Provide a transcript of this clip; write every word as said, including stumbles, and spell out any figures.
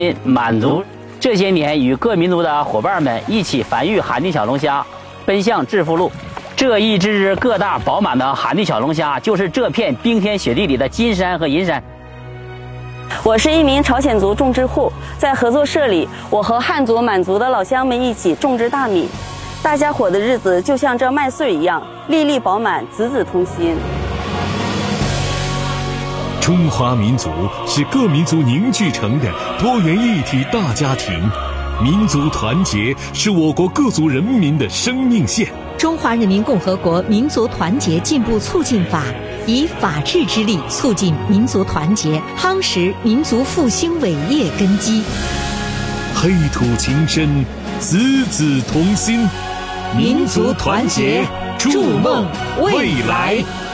满族这些年与各民族的伙伴们一起繁育寒地小龙虾，奔向致富路。这一只只个大饱满的寒地小龙虾，就是这片冰天雪地里的金山和银山。 我是一名朝鲜族种植户，在合作社里，我和汉族、满族的老乡们一起种植大米。大家伙的日子就像这麦穗一样，粒粒饱满，子子同心。 中华民族是各民族凝聚成的多元一体大家庭，民族团结是我国各族人民的生命线。 中华人民共和国民族团结进步促进法以法治之力促进民族团结，夯实民族复兴伟业根基。 黑土情深，子子同心， 民族团结，筑梦未来。